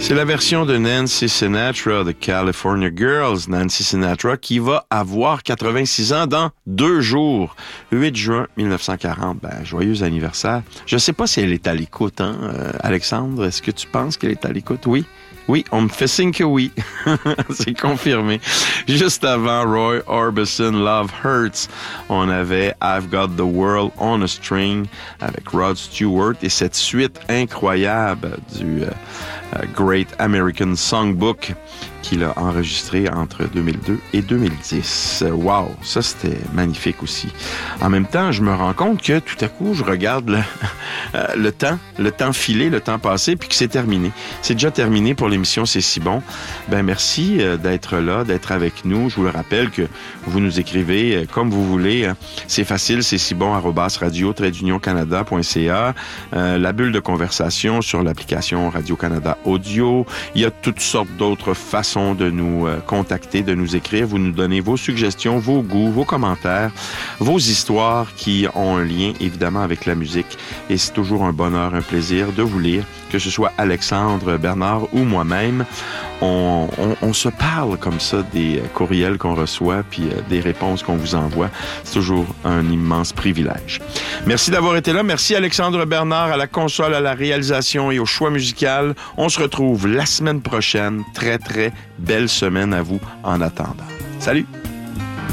C'est la version de Nancy Sinatra, de California Girls. Nancy Sinatra qui va avoir 86 ans dans 2 jours. Le 8 juin 1940. Joyeux anniversaire. Je ne sais pas si elle est à l'écoute, hein, Alexandre. Est-ce que tu penses qu'elle est à l'écoute? Oui. Oui, on me fait signe que oui. C'est confirmé. Juste avant Roy Orbison, Love Hurts, on avait I've Got the World on a String avec Rod Stewart et cette suite incroyable du Great American Songbook qu'il a enregistré entre 2002 et 2010. Wow, ça c'était magnifique aussi. En même temps, je me rends compte que tout à coup, je regarde le temps filer, le temps passé, puis que c'est terminé. C'est déjà terminé pour l'émission C'est si bon. Merci d'être là, d'être avec nous. Je vous le rappelle que vous nous écrivez comme vous voulez. C'est facile, c'est si bon @radio-canada.ca. La bulle de conversation sur l'application Radio-Canada Audio. Il y a toutes sortes d'autres façons de nous contacter, de nous écrire. Vous nous donnez vos suggestions, vos goûts, vos commentaires, vos histoires qui ont un lien évidemment avec la musique. Et c'est toujours un bonheur, un plaisir de vous lire, que ce soit Alexandre, Bernard ou moi-même. On se parle comme ça des courriels qu'on reçoit puis des réponses qu'on vous envoie. C'est toujours un immense privilège. Merci d'avoir été là. Merci Alexandre Bernard à la console, à la réalisation et au choix musical. On se retrouve la semaine prochaine. Très, très belle semaine à vous en attendant. Salut!